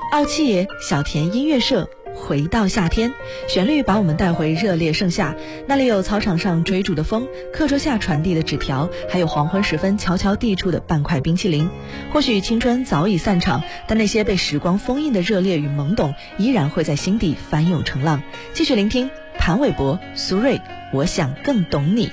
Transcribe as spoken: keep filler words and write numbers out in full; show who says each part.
Speaker 1: 傲气爷小田音乐社回到夏天，旋律把我们带回热烈盛夏，那里有操场上追逐的风，课桌下传递的纸条，还有黄昏时分悄悄递出的半块冰淇淋。或许青春早已散场，但那些被时光封印的热烈与懵懂依然会在心底翻涌成浪。继续聆听潘玮柏、苏芮，我想更懂你。